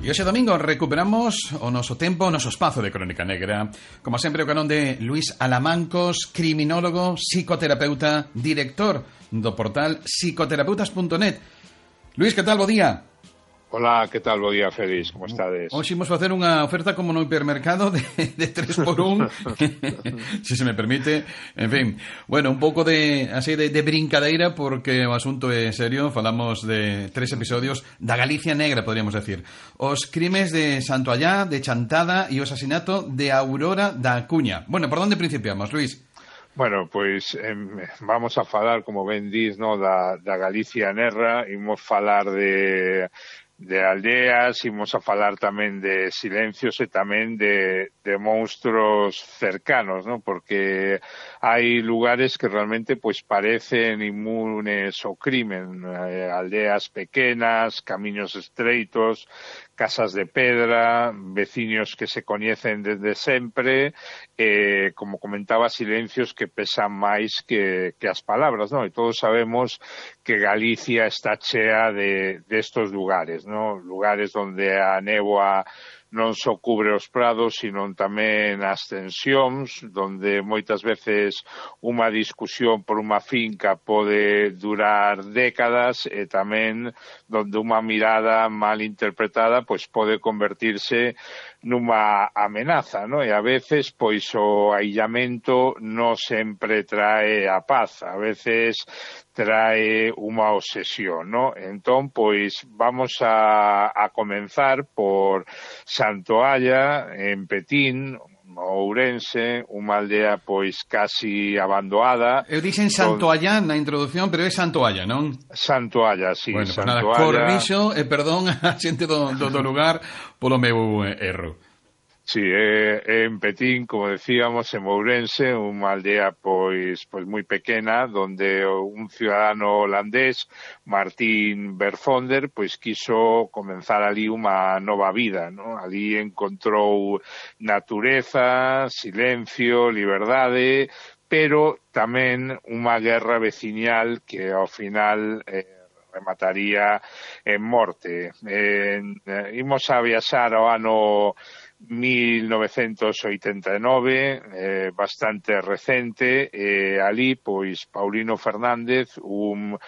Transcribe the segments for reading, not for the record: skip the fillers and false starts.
E hoxe domingo recuperamos o noso tempo, o noso espazo de Crónica Negra. Como sempre, o canón de Luís Alamancos, criminólogo, psicoterapeuta, director do portal psicoterapeutas.net. Luís, que tal? Bo día. Hola, que tal? Bo día, Félix, como estades? Hoxe imos facer unha oferta como no hipermercado de 3x1 se se me permite. En fin, bueno, un pouco de así de brincadeira, porque o asunto é serio. Falamos de 3 episodios da Galicia negra, podríamos decir. Os crimes de Santo Allá, de Chantada e o asasinato de Aurora da Acuña. Bueno, por onde principiamos, Luís? Bueno, pois vamos a falar, como ben dis, no, da Galicia negra. Imos falar de aldeas, imos a falar tamén de silencios e tamén de monstruos cercanos, ¿no? Porque hai lugares que realmente pois parecen inmunes ao crimen, aldeas pequenas, camiños estreitos, casas de pedra, veciños que se coñecen desde sempre, como comentaba, silencios que pesan máis que as palabras, ¿no? E todos sabemos que Galicia está chea de estos lugares, ¿no? Lugares donde a néboa non só cubre os prados, sino tamén as tensións, donde moitas veces unha discusión por unha finca pode durar décadas, e tamén donde unha mirada mal interpretada pois pode convertirse nunha amenaza, ¿no? E a veces pois o aillamento non sempre trae a paz, a veces trae unha obsesión, ¿no? Entón, pois vamos a comenzar por Santoalla, en Petín, Ourense, unha aldea pois casi abandonada. Eu dixen Santoalla na introducción, pero é Santoalla, non? Santoalla, sí. Bueno, Santoalla. Pues nada, corrixo e perdón a xente do lugar polo meu erro. Sí, en Petín, como decíamos, en Ourense, unha aldea pois moi pequena, donde un ciudadano holandés, Martín Berfonder, pois quiso comenzar ali unha nova vida, ¿no? Ali encontrou natureza, silencio, liberdade, pero tamén unha guerra veciñal que ao final remataría en morte. Imos a viaxar ao ano 1989, bastante recente, ali, pois, Paulino Fernández, un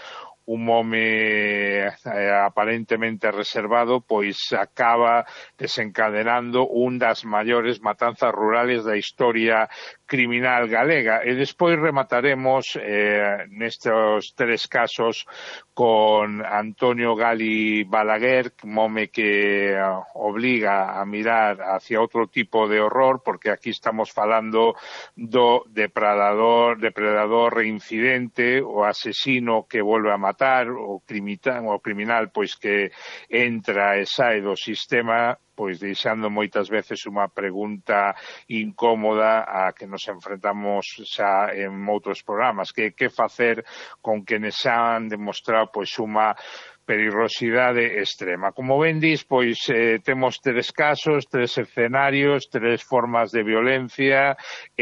home aparentemente reservado, pois acaba desencadenando un das maiores matanzas rurales da historia criminal galega. E despois remataremos nestes 3 casos con Antonio Gali Balaguer, un home que obliga a mirar hacia outro tipo de horror, porque aquí estamos falando do depredador reincidente, o asesino que volve a matar, o criminal pois que entra e sae do sistema, pois deixando moitas veces unha pregunta incómoda a que nos enfrentamos xa en outros programas, que facer con quenes xa han demostrado pois unha perigosidade extrema. Como ben dis, pois temos 3 casos, 3 escenarios, 3 formas de violencia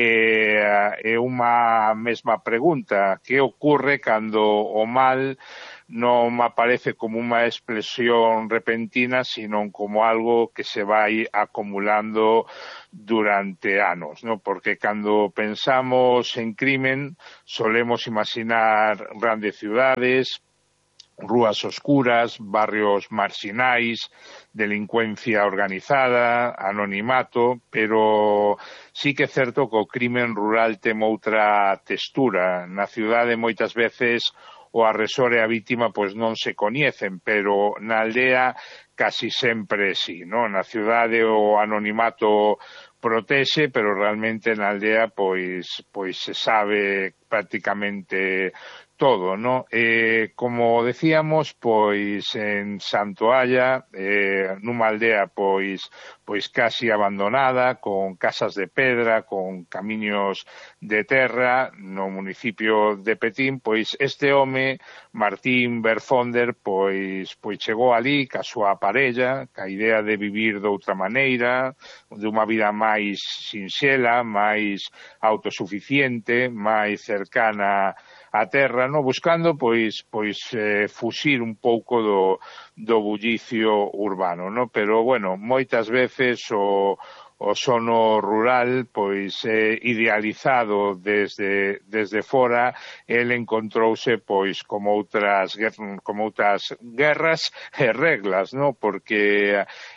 e unha mesma pregunta: que ocorre cando o mal non aparece como unha explosión repentina, sino como algo que se vai acumulando durante anos, ¿no? Porque cando pensamos en crimen solemos imaginar grandes ciudades, rúas oscuras, barrios marxinais, delincuencia organizada, anonimato, pero sí que é certo que o crimen rural ten outra textura. Na cidade moitas veces o agresor e a vítima pois non se coñecen, pero na aldea casi sempre sí, ¿no? Na cidade o anonimato protexe, pero realmente na aldea pois se sabe prácticamente todo, ¿no? Como decíamos, pois en Santoalla, nunha aldea pois casi abandonada, con casas de pedra, con camiños de terra, no municipio de Petín, pois este home, Martín Berfonder, pois chegou ali ca súa parella, ca idea de vivir de outra maneira, de unha vida máis sinxela, máis autosuficiente, máis cercana a terra, no, buscando pois fuxir un pouco do bullicio urbano, no, pero bueno, moitas veces o sono rural pois idealizado desde fora, el encontrouse pois como outras guerras e reglas, no? Porque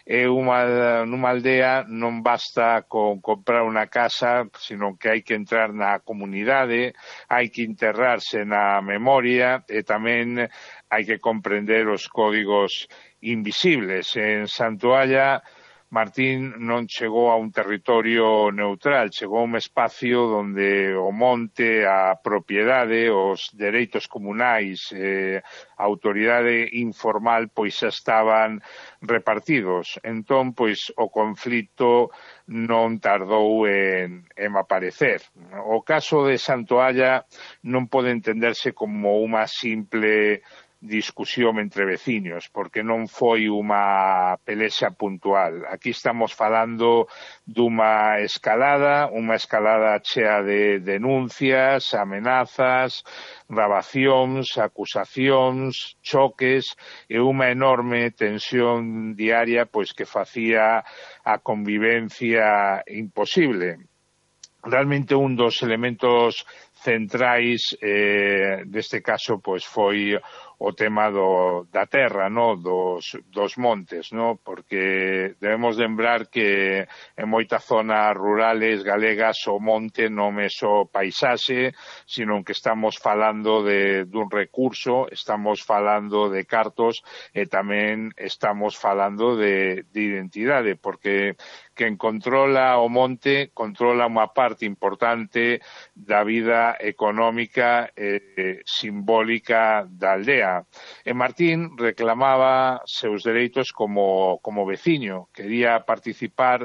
nunha aldea non basta con comprar unha casa, sino que hai que entrar na comunidade, hai que enterrarse na memoria e tamén hai que comprender os códigos invisibles. En Santoalla Martín non chegou a un territorio neutral, chegou a un espacio onde o monte, a propiedade, os dereitos comunais, a autoridade informal, pois xa estaban repartidos. Entón, pois, o conflito non tardou en aparecer. O caso de Santoalla non pode entenderse como unha simple discusión entre veciños, porque non foi unha pelexa puntual. Aquí estamos falando dunha escalada chea de denuncias, amenazas, grabacións, acusacións, choques e unha enorme tensión diaria pois que facía a convivencia imposible. Realmente un dos elementos centrais deste caso pois foi o tema da terra, no, dos montes, no, porque debemos lembrar que en moitas zonas rurales galegas o monte non é só paisaxe, sino que estamos falando dun recurso, estamos falando de cartos e tamén estamos falando de identidade, porque quen controla o monte controla unha parte importante da vida económica e simbólica da aldea. E Martín reclamaba seus dereitos como veciño, quería participar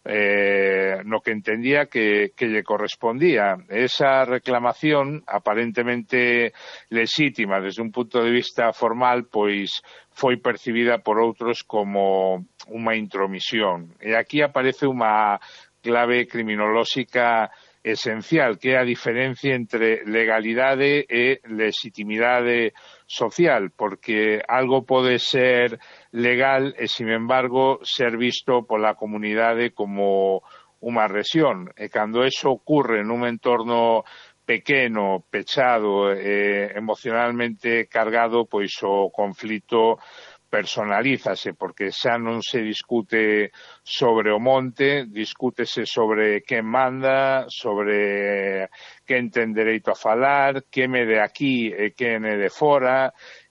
no que entendía que lle correspondía. Esa reclamación, aparentemente lexítima desde un punto de vista formal, pois foi percibida por outros como unha intromisión. E aquí aparece unha clave criminolóxica esencial, que é a diferencia entre legalidade e legitimidade social, porque algo pode ser legal e, sin embargo, ser visto pola comunidade como unha agresión. E cando eso ocurre nun entorno pequeno, pechado, emocionalmente cargado, pois o conflito personalízase, porque xa non se discute sobre o monte, discútese sobre quen manda, sobre quen ten dereito a falar, quen é de aquí e quen é de fora.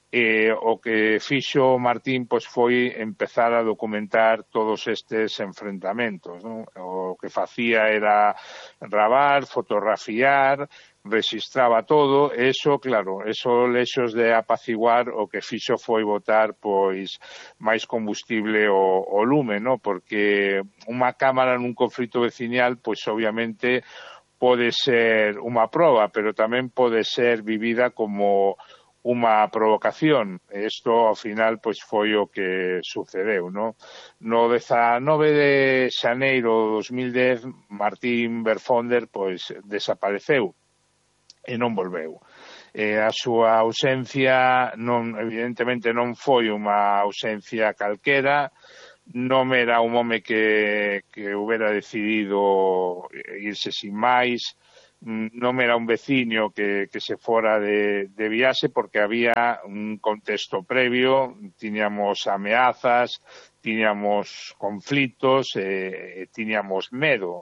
O que fixo Martín pois foi empezar a documentar todos estes enfrentamentos, non? O que facía era gravar, fotografiar, registraba todo, e eso, claro, eso lexos de apaciguar, o que fixo foi botar pois máis combustible o lume, no? Porque unha cámara nun conflito veciñal, pois obviamente pode ser unha proba, pero tamén pode ser vivida como unha provocación. Isto, ao final, pois foi o que sucedeu, no? No 19 de xaneiro de 2010, Martín Berfonder, pois, desapareceu e non volveu. A súa ausencia, evidentemente, non foi unha ausencia calquera, non era un home que houbera decidido irse sin máis, non era un veciño que se fora de viaxe, porque había un contexto previo, tiñamos ameazas, tiñamos conflitos e tiñamos medo,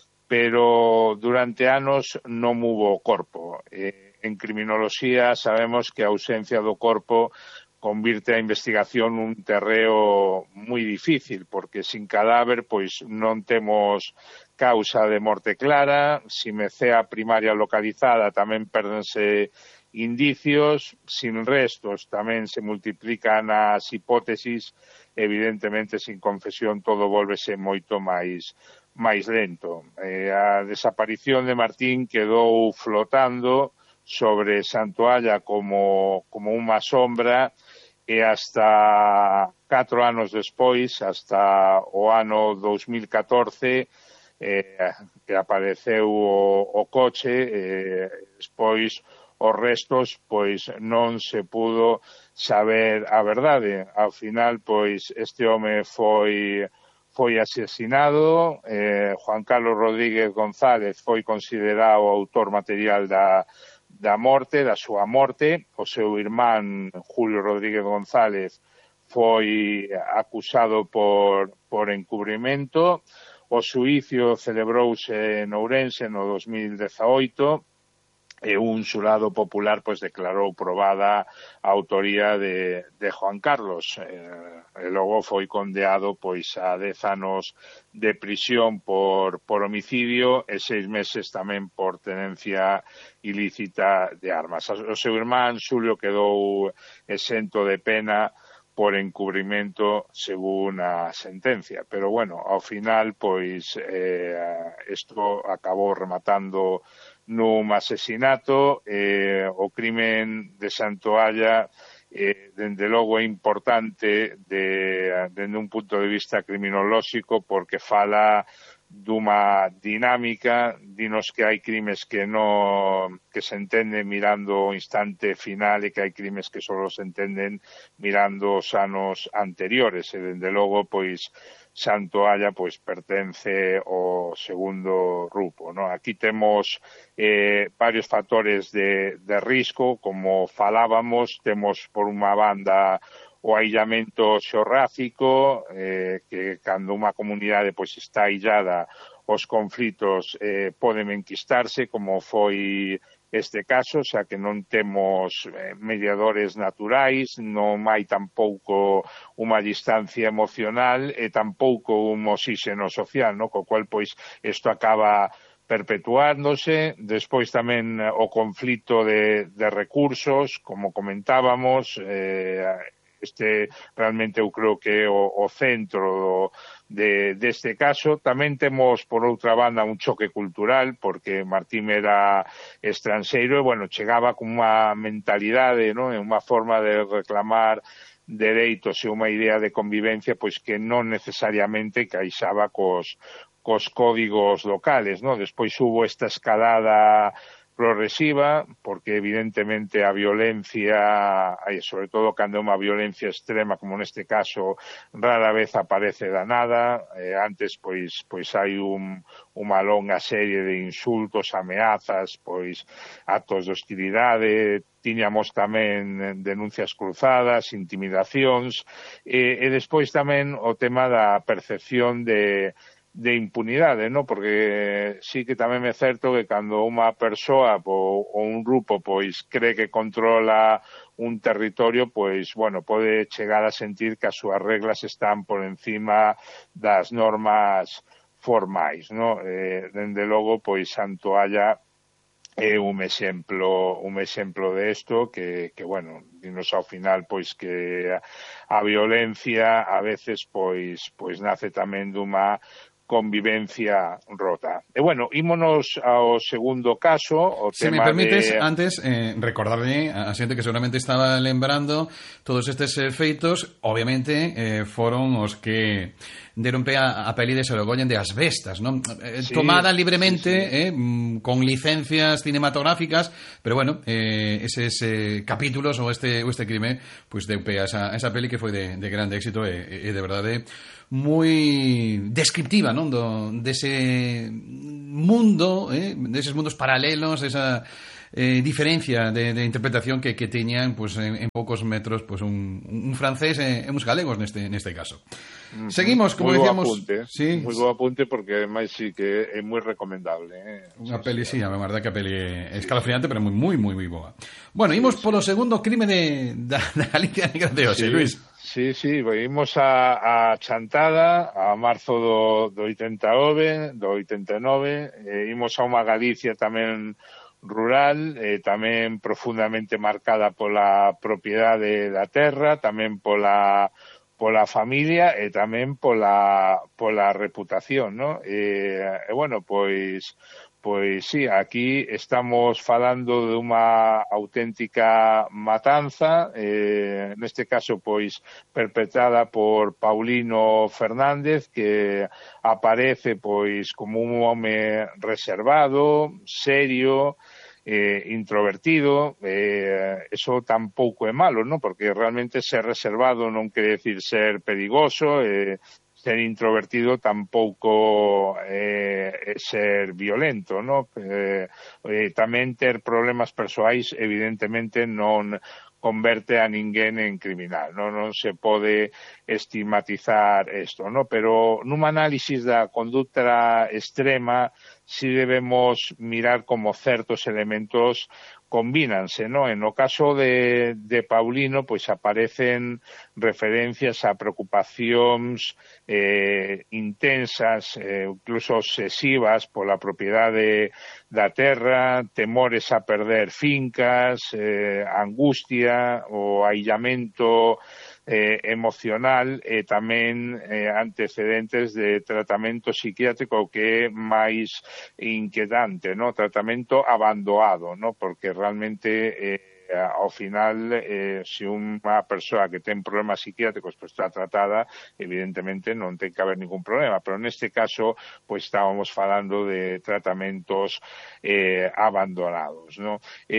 pero durante anos non hubo corpo. En criminoloxía sabemos que a ausencia do corpo convirte a investigación nun terreo moi difícil, porque sin cadáver pois non temos causa de morte clara, sin mecea primaria localizada tamén pérdense indicios, sin restos tamén se multiplican as hipótesis, evidentemente sin confesión todo volvese moito máis lento. A desaparición de Martín quedou flotando sobre Santoalla como unha sombra, e hasta 4 anos despois, hasta o ano 2014, que apareceu o coche, despois os restos, pois non se pudo saber a verdade. Ao final, pois este home foi asesinado, Juan Carlos Rodríguez González foi considerado o autor material da morte, da súa morte. O seu irmán Julio Rodríguez González foi acusado por encubrimento. O xuízo celebrouse en Ourense no 2018 e un xurado popular pois declarou probada a autoría de Juan Carlos. E logo foi condeado pois a 10 anos de prisión por homicidio e 6 meses tamén por tenencia ilícita de armas. O seu irmán Xulio quedou exento de pena por encubrimento según a sentencia. Pero, bueno, ao final, pois, isto acabou rematando nun asesinato. O crimen de Santoalla, dende logo, é importante dende un punto de vista criminolóxico porque fala dunha dinámica, dinos que hai crimes que se entenden mirando o instante final e que hai crimes que só se entenden mirando os anos anteriores, e dende logo pois Santoalla pois pertence ao segundo grupo, ¿no? Aquí temos varios factores de risco, como falábamos. Temos por unha banda o aillamento xeográfico, que cando unha comunidade pois está aillada, os conflitos poden enquistarse, como foi este caso, xa que non temos mediadores naturais, non hai tampouco unha distancia emocional e tampouco un oxígeno social, no? Co cual pois isto acaba perpetuándose. Despois tamén o conflito de recursos, como comentábamos. Este realmente eu creo que é o centro deste caso. Tamén temos, por outra banda, un choque cultural, porque Martín era estranxeiro e, bueno, chegaba con unha mentalidade, non? Unha forma de reclamar dereitos e unha idea de convivencia pois que non necesariamente caixaba cos códigos locales, non? Despois hubo esta escalada progresiva, porque evidentemente a violencia, sobre todo cando é unha violencia extrema, como neste caso, rara vez aparece da nada. Antes, pois hai unha longa serie de insultos, ameazas, pois actos de hostilidade. Tiñamos tamén denuncias cruzadas, intimidacións, e despois tamén o tema da percepción de impunidade, ¿no? Porque sí que tamén é certo que cando unha persoa ou un grupo pois cree que controla un territorio, pois, bueno, pode chegar a sentir que as súas reglas están por encima das normas formais, ¿no? Dende logo, pois, Santoalla é un exemplo de isto que bueno, dinos ao final pois que a violencia a veces pois nace tamén dunha convivencia rota. E, bueno, ímonos ao segundo caso, o Se tema me permites, antes, recordarle a xente que seguramente estaba lembrando todos estes feitos, obviamente, foron os que deron pé a peli de Sorogoyen de As Bestas, non? Sí, tomada libremente, sí. Con licencias cinematográficas, pero bueno, eses capítulos ou este crime, pues deu pé a esa peli que foi de grande éxito e de verdade moi descriptiva, non? Dese mundo, deses mundos paralelos, esa diferencia de interpretación que teñan pues, en poucos metros pues, un francés e uns galegos neste caso. Seguimos, como decíamos. Sí. Moi bo apunte porque ademais sí que é moi recomendable. Unha peli, sí, a verdade que a peli é escalofriante, pero moi boa. Bueno, imos polo segundo crime da Galicia Negra de hoxe, Luis. Sí, imos a Chantada a marzo do 89, imos a unha Galicia tamén rural, tamén profundamente marcada pola propiedade da terra, tamén pola familia e tamén pola reputación, ¿no? E bueno, pois sí, aquí estamos falando de unha auténtica matanza, neste caso, pois, perpetrada por Paulino Fernández, que aparece, pois, como un home reservado, serio, introvertido, eso tampouco é malo, non? Porque realmente ser reservado non quere decir ser perigoso, ser introvertido tampouco é ser violento, non? Tamén ter problemas persoais evidentemente non converte a ninguén en criminal, non se pode estigmatizar isto, non? Pero nun análisis da conducta extrema si debemos mirar como certos elementos combínanse, non? En o caso de Paulino, pois aparecen referencias a preocupacións intensas, incluso obsesivas pola propiedade da terra, temores a perder fincas, angustia, o aillamento emocional e tamén antecedentes de tratamento psiquiátrico que é máis inquietante, ¿no? Tratamento abandoado, ¿no? Porque realmente ao final se unha persoa que ten problemas psiquiátricos pues, está tratada, evidentemente non ten que haber ningún problema, pero neste caso pues estábamos falando de tratamentos abandonados, ¿no?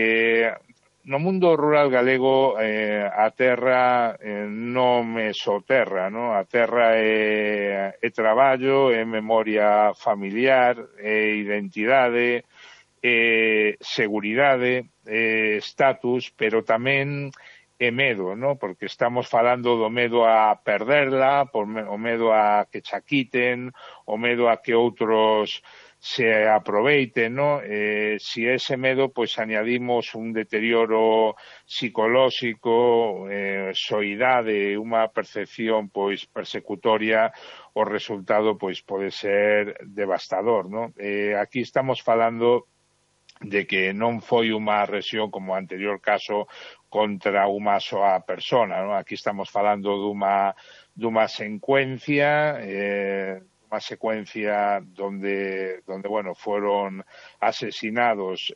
No mundo rural galego a terra non é só terra, non? A terra é traballo, é memoria familiar, é identidade, é seguridade, é status, pero tamén é medo, non? Porque estamos falando do medo a perderla, o medo a que cha quiten, o medo a que outros se aproveiten, ¿no? Si ese medo, pues añadimos un deterioro psicolóxico, soidade, unha percepción, pois, persecutoria, o resultado, pois, pode ser devastador, ¿no? Aquí estamos falando de que non foi unha agresión como o anterior caso contra unha soa persona, ¿no? Aquí estamos falando dunha secuencia unha secuencia donde bueno, foron asesinados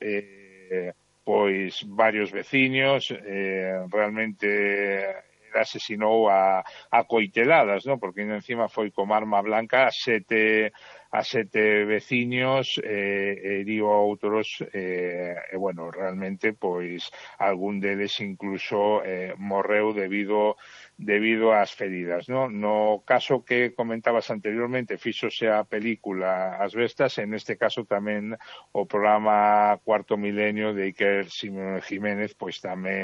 pois varios veciños, realmente asesinou a coiteladas, ¿no? Porque encima foi con arma blanca a sete veciños, heriu a outros, bueno, realmente, pois, algún deles incluso morreu debido ás feridas, ¿no? No caso que comentabas anteriormente, fíxose a película As Bestas, en este caso tamén o programa Cuarto Milenio de Iker Jiménez, pois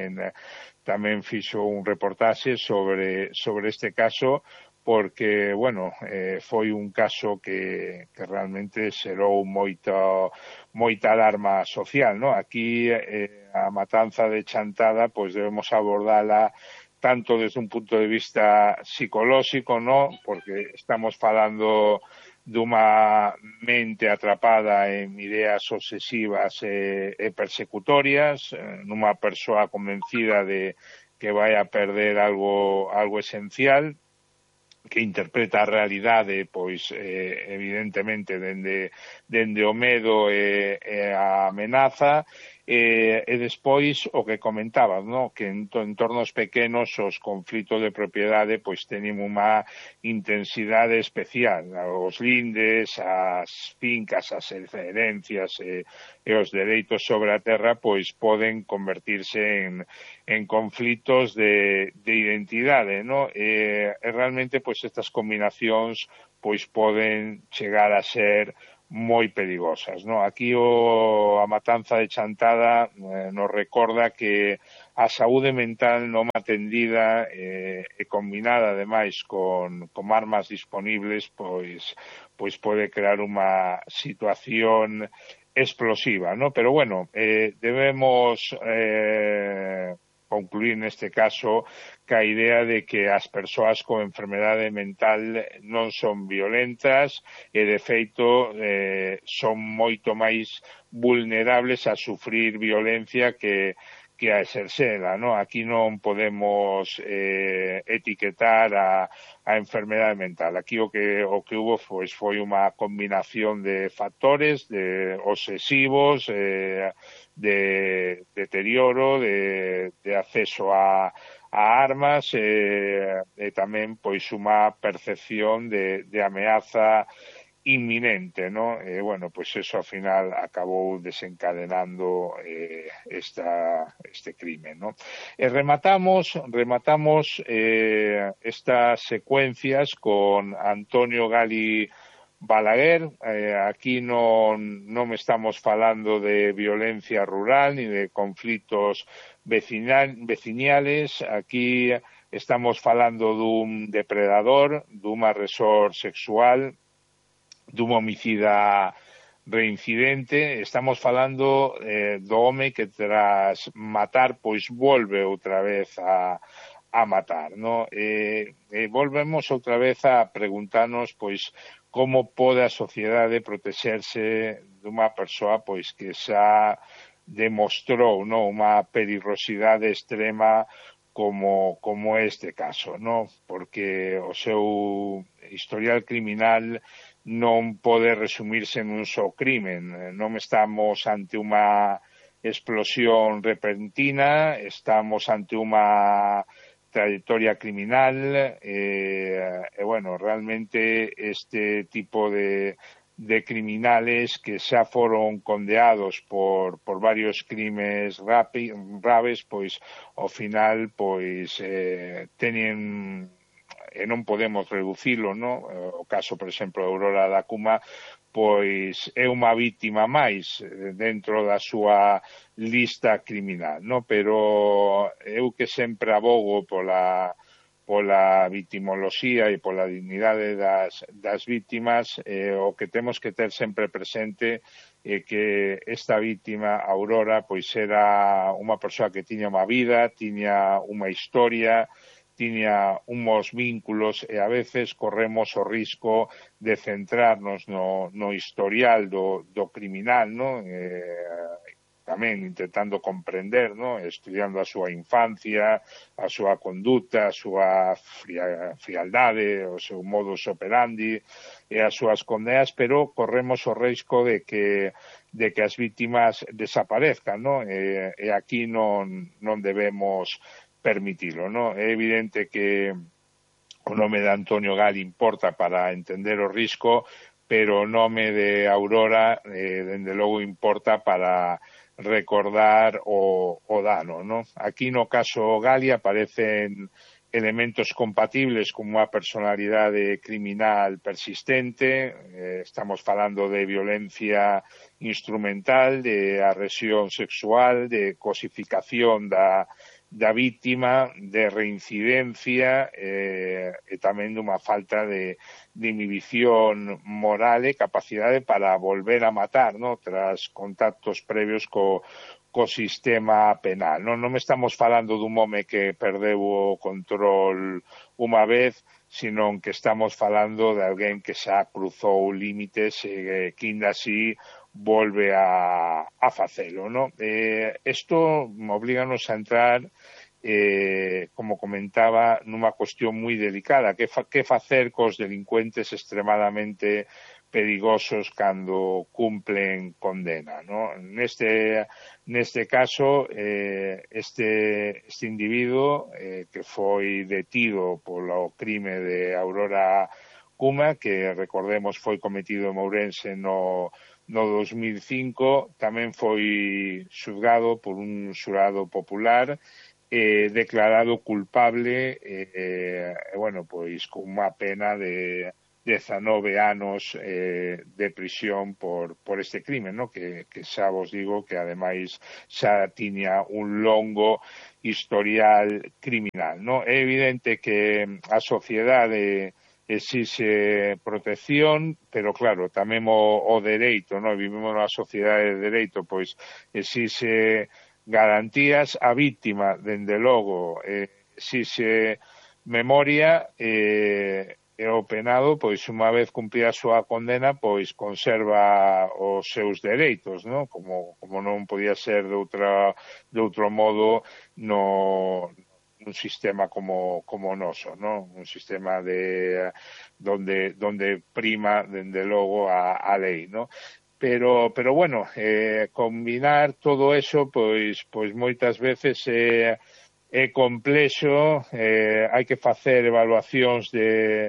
tamén fixo un reportaxe sobre este caso, porque, bueno, foi un caso que realmente xerou moita alarma social, ¿no? Aquí a matanza de Chantada, pois debemos abordala tanto desde un punto de vista psicolóxico, ¿no? Porque estamos falando dunha mente atrapada en ideas obsesivas e persecutorias, nunha persoa convencida de que vai a perder algo esencial, que interpreta a realidade, pois, evidentemente, dende o medo e a amenaza, e despois o que comentabas, no? Que en entornos pequenos os conflitos de propiedade pois teñen unha intensidade especial. Os lindes, as fincas, as herencias e os dereitos sobre a terra pois poden convertirse en conflitos de identidade, no? E realmente pois estas combinacións pois poden chegar a ser moi perigosas, no? Aquí a matanza de Chantada nos recorda que a saúde mental non atendida e combinada ademais con armas disponíveis pois pode crear unha situación explosiva, no? Pero bueno, debemos concluir neste caso que a idea de que as persoas con enfermedade mental non son violentas e, de feito, son moito máis vulnerables a sufrir violencia que a exercela, ¿no? Aquí non podemos etiquetar a enfermedade mental. Aquí o que hubo foi unha combinación de factores, de obsesivos, de deterioro, de acceso a armas e tamén pois unha percepción de ameaza inminente, ¿no? Bueno, pues eso al final acabou desencadenando este crimen, ¿no? Rematamos estas secuencias con Antonio Gali Balaguer. Aquí non estamos falando de violencia rural ni de conflitos veciñales. Aquí estamos falando dun depredador, dun agresor sexual, dun homicida reincidente. Estamos falando do home que tras matar pois volve outra vez a matar, ¿no? Volvemos outra vez a preguntarnos pois como pode a sociedade protexerse dunha persoa pois que xa demostrou, ¿no?, unha perigosidade extrema como este caso, ¿no? Porque o seu historial criminal non pode resumirse nun só crimen. Non estamos ante unha explosión repentina, estamos ante unha trayectoria criminal, bueno, realmente este tipo de criminales que xa foron condeados por varios crimes graves, pois ao final pois teñen, e non podemos reducilo, no? O caso, por exemplo, de Aurora da Cuma, pois é unha vítima máis dentro da súa lista criminal, no? Pero eu que sempre abogo pola vitimoloxía e pola dignidade das vítimas, o que temos que ter sempre presente é que esta vítima, Aurora, pois era unha persoa que tiña unha vida, tiña unha historia, tiña unhos vínculos, e a veces corremos o risco de centrarnos no historial do criminal, ¿no? Tamén intentando comprender, ¿no?, estudiando a súa infancia, a súa conduta, a súa frialdade, o seu modus operandi e as súas condenas, pero corremos o risco de que as vítimas desaparezcan, ¿no? E aquí non debemos permitilo, ¿no? É evidente que o nome de Antonio Gali importa para entender o risco, pero o nome de Aurora, dende logo, importa para recordar o dano, ¿no? Aquí no caso Gali aparecen elementos compatibles como unha personalidade criminal persistente, estamos falando de violencia instrumental, de agresión sexual, de cosificación da vítima, de reincidencia e tamén dunha falta de inhibición moral e capacidade para volver a matar, ¿no?, tras contactos previos co sistema penal. Non estamos falando dun home que perdeu o control unha vez, sino que estamos falando de alguén que xa cruzou límites e que ainda así volve a facelo, ¿no? Isto oblíganos a entrar, como comentaba, nunha cuestión moi delicada. Que facer cos delincuentes extremadamente perigosos cando cumplen condena, ¿no? Neste caso, este individuo que foi detido polo crime de Aurora Cuma, que recordemos foi cometido en Ourense no 2005, tamén foi xulgado por un xurado popular, declarado culpable, bueno, pois con unha pena de 19 anos de prisión por este crime, ¿no? Que xa vos digo que ademais xa tiña un longo historial criminal, ¿no? É evidente que a sociedade exixe protección, pero claro, tamén o dereito, ¿no? Vivimos nunha sociedade de dereito, pois exixe garantías. A vítima, dende logo, exixe memoria, e o penado, pois unha vez cumprida a súa condena, pois conserva os seus dereitos, ¿no? Como non podía ser de outro modo un sistema como o noso, ¿no? Un sistema donde prima, dende logo, a lei, ¿no? Pero bueno, combinar todo eso, pois moitas veces é complexo, hai que facer evaluacións de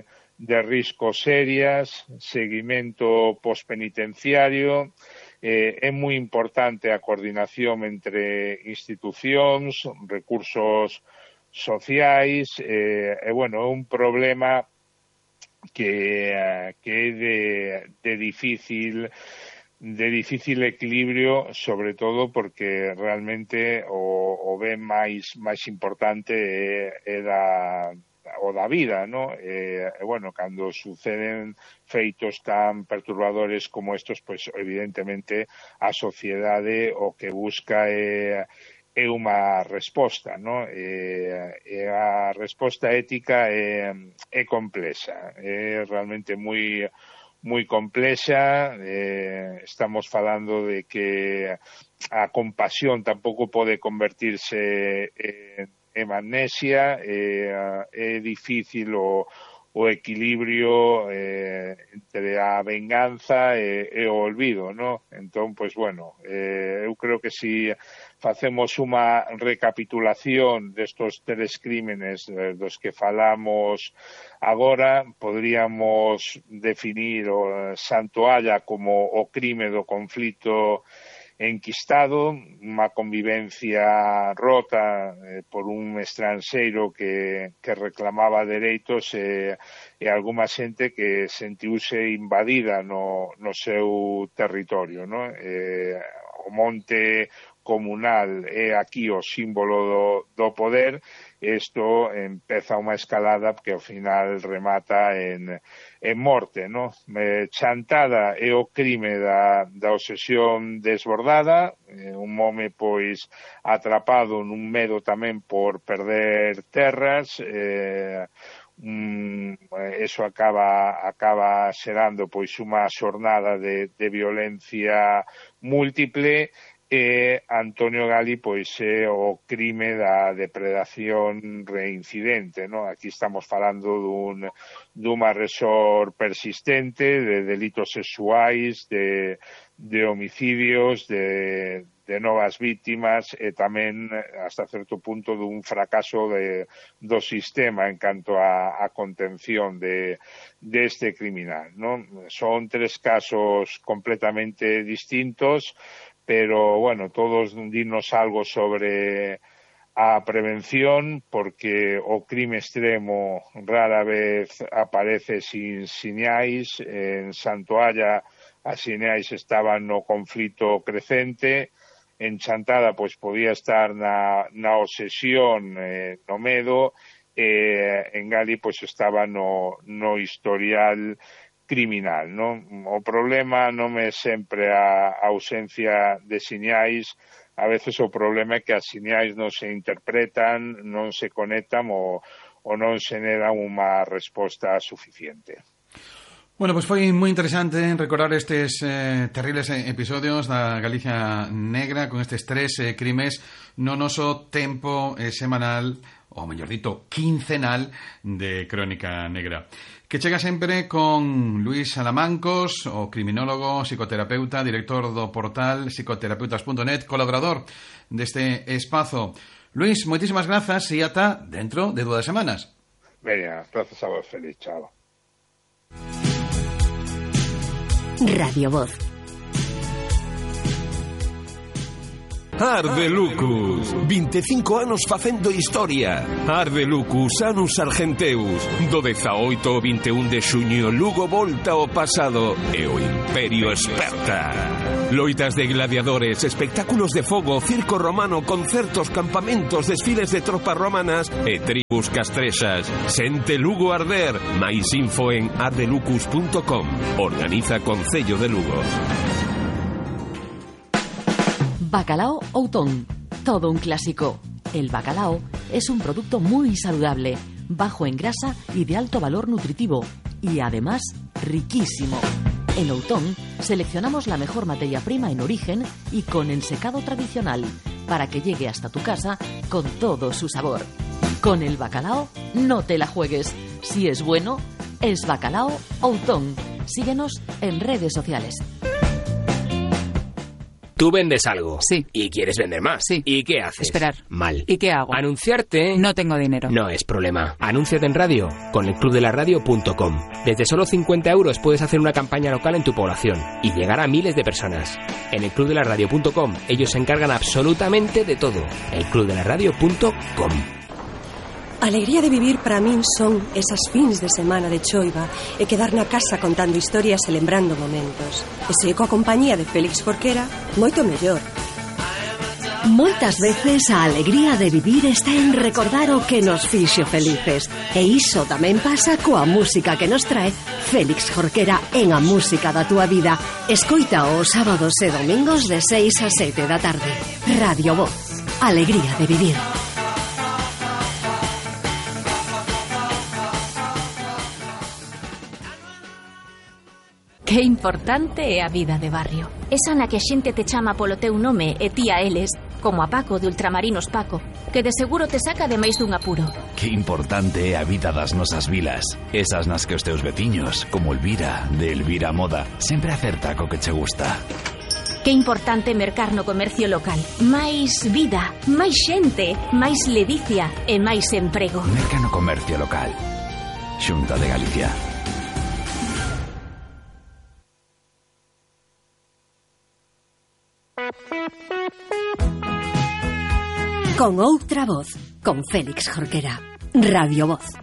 risco serias, seguimento pospenitenciario. É moi importante a coordinación entre institucións, recursos sociais, é un problema que é de difícil equilibrio, sobre todo porque realmente o ben máis importante é da vida, ¿no? Cando suceden feitos tan perturbadores como estos, pues evidentemente a sociedade o que busca é unha resposta, ¿no? A resposta ética é complexa, é realmente moi complexa. Estamos falando de que a compasión tampouco pode convertirse en amnesia. É difícil o equilibrio entre a venganza e o olvido, ¿no? Entón, pues eu creo que si facemos unha recapitulación destos 3 crímenes dos que falamos agora, podríamos definir o Santoalla como o crime do conflito enquistado, unha convivencia rota por un estranxeiro que reclamaba dereitos e algunha xente que sentiuse invadida no seu territorio, ¿no? O monte comunal é aquí o símbolo do poder. Isto empeza unha escalada que ao final remata en morte, ¿no? Chantada é o crime da obsesión desbordada, un home pois atrapado nun medo tamén por perder terras. Eso acaba xerando pois unha xornada de violencia múltiple. Antonio Gali pois é o crime da depredación reincidente, ¿no? Aquí estamos falando dun agresor persistente, de delitos sexuais, de homicidios, de novas vítimas e tamén hasta certo punto dun fracaso do sistema en canto a contención deste criminal, ¿no? Son 3 casos completamente distintos, pero, todos dinos algo sobre a prevención, porque o crime extremo rara vez aparece sin sinais. En Santoalla as sinais estaban no conflito crecente, en Chantada pois podía estar na obsesión, no medo, en Gali pois estaba no historial criminal, ¿no? O problema non é sempre a ausencia de sinais, a veces o problema é que as sinais non se interpretan, non se conectan ou non se generan unha resposta suficiente. Bueno, pues foi moi interesante recordar estes terribles episodios da Galicia negra con estes 3 crimes no noso tempo semanal, ou mellor dito, quincenal de Crónica Negra, que chega sempre con Luís Salamancos, o criminólogo, psicoterapeuta, director do portal psicoterapeutas.net, colaborador deste espazo. Luís, moitísimas grazas e ata dentro de 2 semanas. Veña, grazas a vos, feliz, chao. Radio Voz. Arde Lucus, 25 anos facendo historia. Arde Lucus, Anus Argenteus. Do 18 ao 21 de xuño, Lugo volta ao pasado e o Imperio esperta. Loitas de gladiadores, espectáculos de fogo, circo romano, concertos, campamentos, desfiles de tropas romanas e tribus castrexas. Sente Lugo arder. Mais info en ardelucus.com. Organiza Concello de Lugo. Bacalao Outón, todo un clásico. El bacalao es un producto muy saludable, bajo en grasa y de alto valor nutritivo, y además riquísimo. En Outón seleccionamos la mejor materia prima en origen y con ensecado tradicional, para que llegue hasta tu casa con todo su sabor. Con el bacalao no te la juegues. Si es bueno, es Bacalao Outón. Síguenos en redes sociales. Tú vendes algo. Sí. Y quieres vender más. Sí. ¿Y qué haces? Esperar. Mal. ¿Y qué hago? Anunciarte. No tengo dinero. No es problema. Anúnciate en radio con elclubdelaradio.com. Desde solo 50 euros puedes hacer una campaña local en tu población y llegar a miles de personas. En elclubdelaradio.com ellos se encargan absolutamente de todo. elclubdelaradio.com. A alegría de vivir para min son esas fins de semana de choiva e quedar na casa contando historias e lembrando momentos. E se coa compañía de Félix Jorquera, moito mellor. Moitas veces a alegría de vivir está en recordar o que nos fixo felices. E iso tamén pasa coa música que nos trae Félix Jorquera en A Música da Túa Vida. Escoita os sábados e domingos de 6 a 7 da tarde. Radio Voz. Alegría de vivir. Que importante é a vida de barrio. Esa na que a xente te chama polo teu nome e ti a eles, como a Paco de Ultramarinos Paco, que de seguro te saca de máis dun apuro. Que importante é a vida das nosas vilas. Esas nas que os teus veciños, como Elvira, de Elvira Moda, sempre acerta co que che gusta. Que importante mercar no comercio local. Máis vida, máis xente, máis ledicia e máis emprego. Merca no comercio local. Xunta de Galicia. Con outra voz, con Félix Jorquera. Radio Voz.